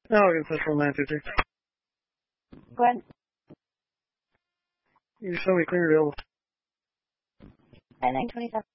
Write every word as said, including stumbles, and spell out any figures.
No, I can Central nine two three. Go ahead. You show me clear available. At nine twenty-seven.